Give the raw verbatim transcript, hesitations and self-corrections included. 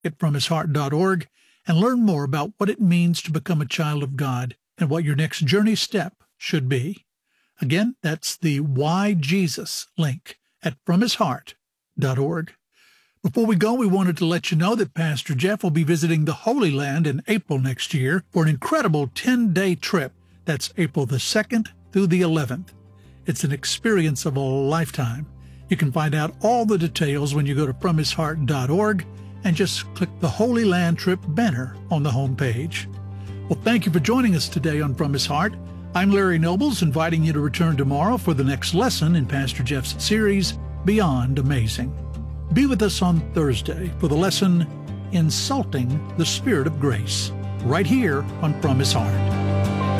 at from his heart dot org and learn more about what it means to become a child of God and what your next journey step should be. Again, that's the Why Jesus link at from his heart dot org. Before we go, we wanted to let you know that Pastor Jeff will be visiting the Holy Land in April next year for an incredible ten-day trip. That's April the second through the eleventh. It's an experience of a lifetime. You can find out all the details when you go to from his heart dot org and just click the Holy Land Trip banner on the homepage. Well, thank you for joining us today on From His Heart. I'm Larry Nobles, inviting you to return tomorrow for the next lesson in Pastor Jeff's series, Beyond Amazing. Be with us on Thursday for the lesson, Insulting the Spirit of Grace, right here on From His Heart.